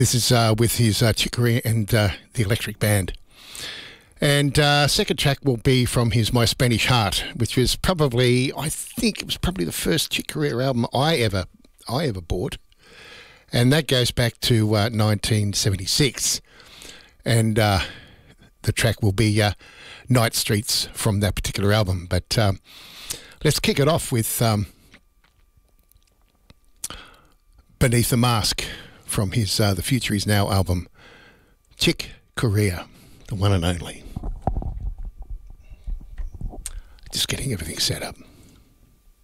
This is with his Chick Corea and the Electric Band. And second track will be from his My Spanish Heart, which was probably, I think it was probably the first Chick Corea album I ever bought. And that goes back to 1976. And the track will be Night Streets from that particular album. But let's kick it off with Beneath the Mask from his The Future Is Now album, Chick Corea, the one and only. Just getting everything set up.